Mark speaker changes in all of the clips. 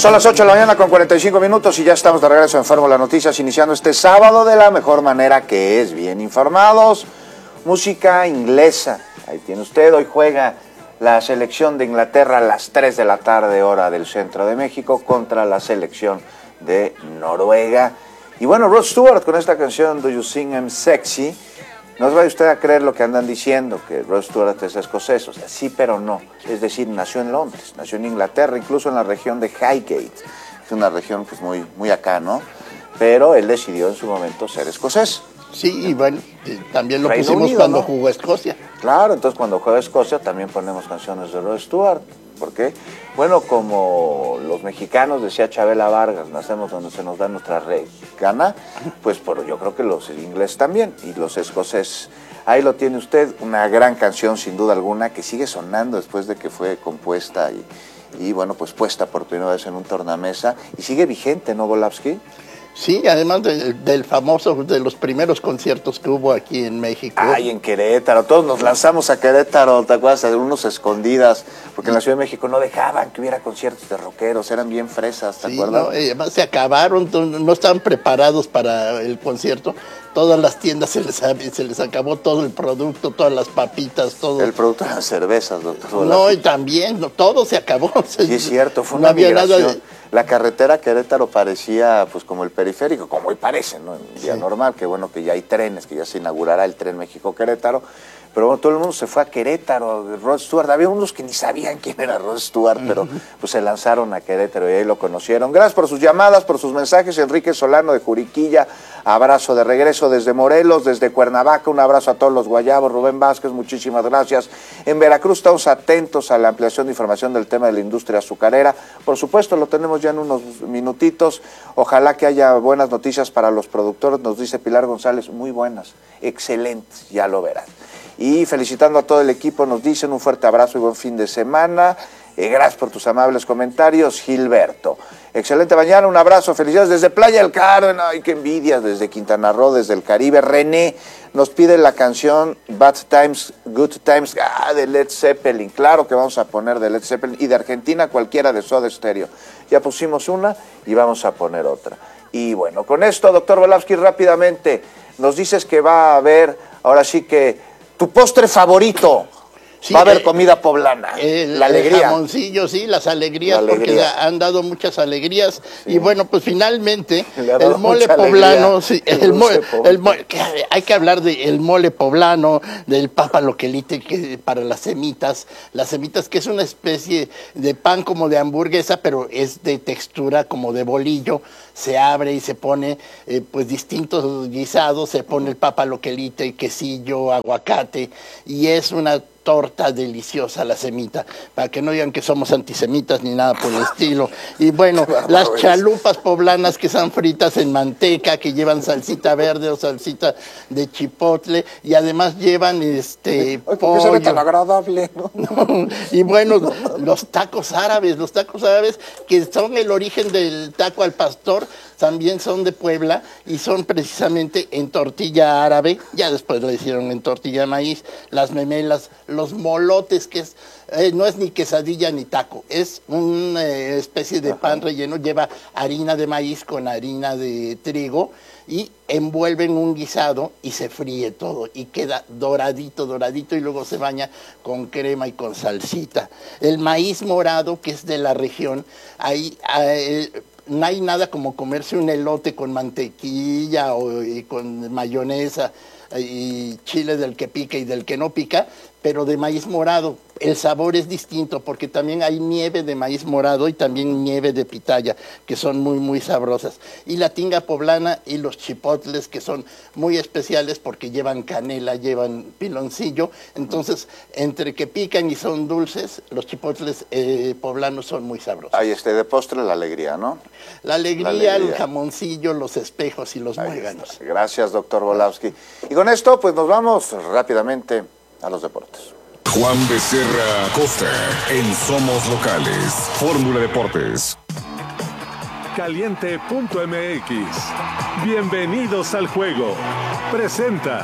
Speaker 1: Son las 8 de la mañana con 45 minutos y ya estamos de regreso en Fórmula Noticias, iniciando este sábado de la mejor manera, que es bien informados. Música inglesa, ahí tiene usted. Hoy juega la selección de Inglaterra a las 3 de la tarde, hora del centro de México, contra la selección de Noruega. Y bueno, Rod Stewart con esta canción Do You Think I'm Sexy. No os vaya usted a creer lo que andan diciendo, que Rod Stewart es escocés. O sea, sí, pero no. Es decir, nació en Londres, nació en Inglaterra, incluso en la región de Highgate. Es una región que es muy acá, ¿no? Pero él decidió en su momento ser escocés.
Speaker 2: Sí, y bueno, también lo
Speaker 1: Reino
Speaker 2: pusimos
Speaker 1: Unido,
Speaker 2: cuando
Speaker 1: ¿no?
Speaker 2: jugó Escocia.
Speaker 1: Claro, entonces cuando juega Escocia también ponemos canciones de Rod Stewart. ¿Por qué? Bueno, como los mexicanos, decía Chabela Vargas, nacemos donde se nos da nuestra gana, pues yo creo que los ingleses también, y los escoceses. Ahí lo tiene usted, una gran canción sin duda alguna, que sigue sonando después de que fue compuesta y bueno, pues puesta por primera vez en un tornamesa, y sigue vigente, ¿no, Volavsky?
Speaker 2: Sí, además del famoso, de los primeros conciertos que hubo aquí en México.
Speaker 1: Ay, en Querétaro, todos nos lanzamos a Querétaro, ¿te acuerdas? De unos escondidas, porque en la Ciudad de México no dejaban que hubiera conciertos de rockeros, eran bien fresas, ¿te acuerdas?
Speaker 2: No, además se acabaron, no estaban preparados para el concierto. Todas las tiendas se les acabó todo el producto, todas las papitas, todo.
Speaker 1: El producto eran cervezas, doctor.
Speaker 2: No, y también, todo se acabó.
Speaker 1: Sí, es cierto, fue una migración. La carretera Querétaro parecía pues como el periférico, como hoy parece, ¿no? En día normal, que bueno que ya hay trenes, que ya se inaugurará el tren México-Querétaro. Pero bueno, todo el mundo se fue a Querétaro, Rod Stewart. Había unos que ni sabían quién era Rod Stewart, pero pues se lanzaron a Querétaro y ahí lo conocieron. Gracias por sus llamadas, por sus mensajes. Enrique Solano de Juriquilla, abrazo de regreso desde Morelos, desde Cuernavaca, un abrazo a todos los guayabos. Rubén Vázquez, muchísimas gracias. En Veracruz estamos atentos a la ampliación de información del tema de la industria azucarera. Por supuesto, lo tenemos ya en unos minutitos. Ojalá que haya buenas noticias para los productores, nos dice Pilar González, muy buenas, excelentes, ya lo verán. Y felicitando a todo el equipo, nos dicen un fuerte abrazo y buen fin de semana. Gracias por tus amables comentarios, Gilberto. Excelente mañana, un abrazo, felicidades desde Playa del Carmen. Ay, qué envidia, desde Quintana Roo, desde el Caribe. René nos pide la canción Bad Times, Good Times, de Led Zeppelin. Claro que vamos a poner de Led Zeppelin, y de Argentina cualquiera de Soda Stereo. Ya pusimos una y vamos a poner otra. Y bueno, con esto, doctor Volavsky, rápidamente, nos dices que va a haber, ahora sí que, tu postre favorito. Sí, va a haber comida poblana, la alegría.
Speaker 2: El jamoncillo, sí, las alegrías, porque han dado muchas alegrías. Sí. Y bueno, pues finalmente, el mole poblano, sí, hay que hablar del mole poblano, del papaloquelite, que para las semitas que es una especie de pan como de hamburguesa, pero es de textura como de bolillo. Se abre y se pone pues distintos guisados, se pone el papaloquelite, quesillo, aguacate, y es una torta deliciosa la semita, para que no digan que somos antisemitas ni nada por el estilo. Y bueno, las chalupas poblanas que son fritas en manteca, que llevan salsita verde o salsita de chipotle, y además llevan pollo.
Speaker 1: Se ve tan agradable, ¿no?
Speaker 2: Y bueno, los tacos árabes, que son el origen del taco al pastor, también son de Puebla y son precisamente en tortilla árabe. Ya después lo hicieron en tortilla de maíz. Las memelas, los molotes, que no es ni quesadilla ni taco, es una especie de pan relleno, lleva harina de maíz con harina de trigo y envuelven un guisado y se fríe todo y queda doradito y luego se baña con crema y con salsita. El maíz morado, que es de la región, no hay nada como comerse un elote con mantequilla y con mayonesa y chile del que pica y del que no pica, pero de maíz morado. El sabor es distinto porque también hay nieve de maíz morado y también nieve de pitaya, que son muy sabrosas. Y la tinga poblana y los chipotles, que son muy especiales porque llevan canela, llevan piloncillo. Entonces, entre que pican y son dulces, los chipotles poblanos son muy sabrosos.
Speaker 1: Ahí de postre la alegría, ¿no?
Speaker 2: La alegría, el jamoncillo, los espejos y los muéganos.
Speaker 1: Gracias, doctor Volavsky. Y con esto, pues nos vamos rápidamente a los deportes.
Speaker 3: Juan Becerra Costa en Somos Locales, Fórmula Deportes.
Speaker 4: Caliente.mx. Bienvenidos al juego. Presenta.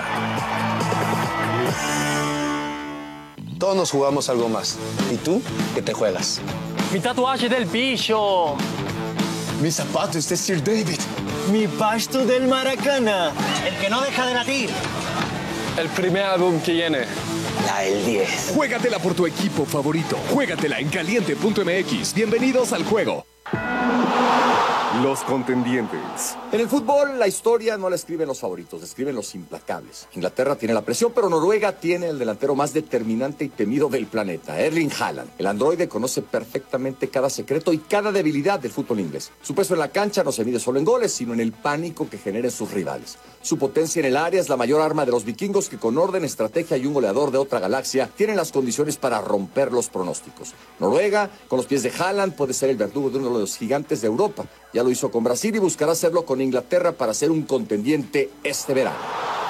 Speaker 5: Todos nos jugamos algo más. ¿Y tú qué te juegas? Mi tatuaje del bicho.
Speaker 6: Mis zapatos de Sir David.
Speaker 7: Mi pasto del Maracana. El que no deja de latir.
Speaker 5: El primer álbum que viene.
Speaker 7: La del 10.
Speaker 3: Juégatela por tu equipo favorito. Juégatela en caliente.mx. Bienvenidos al juego. Los contendientes.
Speaker 8: En el fútbol, la historia no la escriben los favoritos, la escriben los implacables. Inglaterra tiene la presión, pero Noruega tiene el delantero más determinante y temido del planeta, Erling Haaland. El androide conoce perfectamente cada secreto y cada debilidad del fútbol inglés. Su peso en la cancha no se mide solo en goles, sino en el pánico que generan sus rivales. Su potencia en el área es la mayor arma de los vikingos que con orden, estrategia y un goleador de otra galaxia tienen las condiciones para romper los pronósticos. Noruega, con los pies de Haaland, puede ser el verdugo de uno de los gigantes de Europa. Ya lo hizo con Brasil y buscará hacerlo con Inglaterra para ser un contendiente este verano.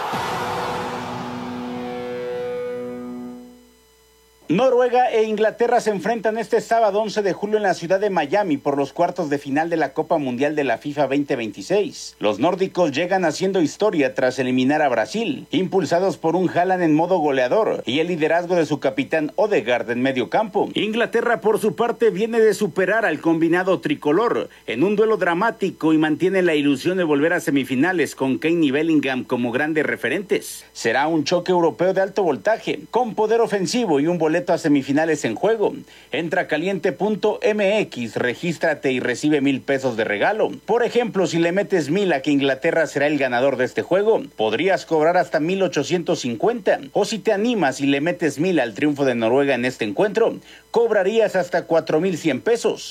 Speaker 9: Noruega e Inglaterra se enfrentan este sábado 11 de julio en la ciudad de Miami por los cuartos de final de la Copa Mundial de la FIFA 2026. Los nórdicos llegan haciendo historia tras eliminar a Brasil, impulsados por un Haaland en modo goleador y el liderazgo de su capitán Odegaard en medio campo. Inglaterra, por su parte, viene de superar al combinado tricolor en un duelo dramático y mantiene la ilusión de volver a semifinales con Kane y Bellingham como grandes referentes. Será un choque europeo de alto voltaje, con poder ofensivo y un boleto a semifinales en juego. Entra a caliente.mx, regístrate y recibe 1,000 pesos de regalo. Por ejemplo, si le metes 1,000 a que Inglaterra será el ganador de este juego, podrías cobrar hasta 1,850. O si te animas y le metes 1,000 al triunfo de Noruega en este encuentro, cobrarías hasta 4,100 pesos.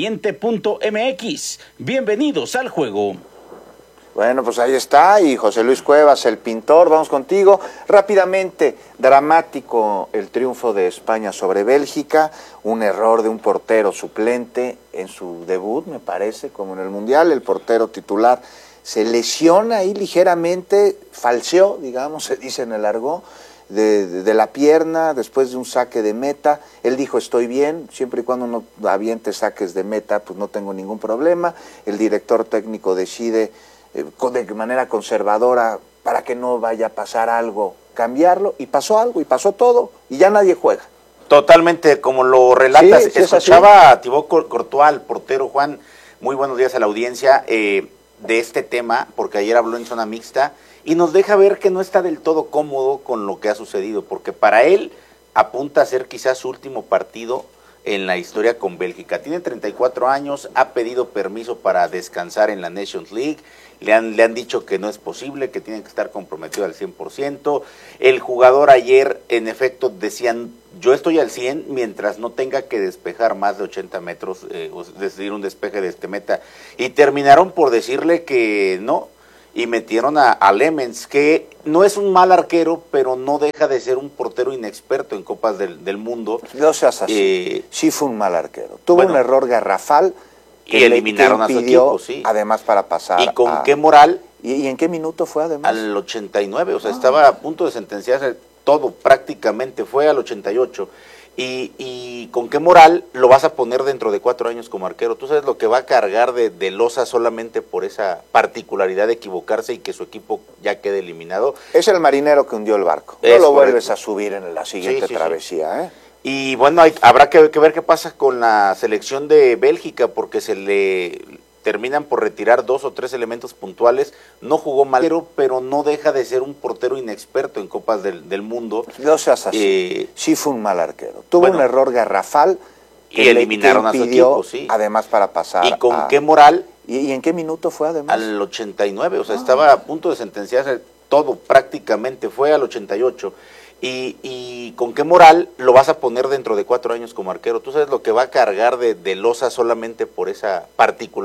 Speaker 9: Caliente.mx. Bienvenidos al juego.
Speaker 1: Bueno, pues ahí está, y José Luis Cuevas, el pintor, vamos contigo. Rápidamente, dramático el triunfo de España sobre Bélgica, un error de un portero suplente en su debut, me parece, como en el Mundial. El portero titular se lesiona ahí ligeramente, falseó, digamos, se dice en el argot, de la pierna después de un saque de meta. Él dijo, estoy bien, siempre y cuando no aviente saques de meta, pues no tengo ningún problema. El director técnico decide de manera conservadora, para que no vaya a pasar algo, cambiarlo, y pasó algo, y pasó todo, y ya nadie juega.
Speaker 10: Totalmente, como lo relatas,
Speaker 1: sí,
Speaker 10: escuchaba a Thibaut Courtois, el portero. Juan, muy buenos días a la audiencia, de este tema, porque ayer habló en zona mixta, y nos deja ver que no está del todo cómodo con lo que ha sucedido, porque para él apunta a ser quizás su último partido en la historia con Bélgica. Tiene 34 años, ha pedido permiso para descansar en la Nations League, le han dicho que no es posible, que tiene que estar comprometido al 100%. El jugador ayer, en efecto, decían, yo estoy al 100 mientras no tenga que despejar más de 80 metros, es decir, un despeje de este meta. Y terminaron por decirle que no, y metieron a Lemens, que no es un mal arquero, pero no deja de ser un portero inexperto en Copas del Mundo.
Speaker 1: No seas así, sí fue un mal arquero. Tuvo un error garrafal
Speaker 10: y eliminaron a su equipo, sí.
Speaker 1: Además para pasar.
Speaker 10: ¿Y con qué moral?
Speaker 1: ¿Y en qué minuto fue además?
Speaker 10: Al 89, o sea, estaba a punto de sentenciarse, todo prácticamente fue al 88. Y con qué moral lo vas a poner dentro de 4 años como arquero. Tú sabes lo que va a cargar de losa solamente por esa particularidad de equivocarse y que su equipo ya quede eliminado.
Speaker 1: Es el marinero que hundió el barco. No lo vuelves a subir en la siguiente travesía, ¿eh?
Speaker 10: Y bueno, habrá que ver qué pasa con la selección de Bélgica, porque se le terminan por retirar 2 o 3 elementos puntuales. No jugó mal, pero no deja de ser un portero inexperto en Copas del Mundo.
Speaker 1: No seas así, sí fue un mal arquero. Tuvo un error garrafal
Speaker 10: y eliminaron a su equipo, sí.
Speaker 1: Además para pasar.
Speaker 10: ¿Y con qué moral?
Speaker 1: ¿Y en qué minuto fue además?
Speaker 10: Al 89, o sea, estaba a punto de sentenciarse, todo prácticamente fue al 88. Y con qué moral lo vas a poner dentro de 4 años como arquero. Tú sabes lo que va a cargar de losa solamente por esa particularidad.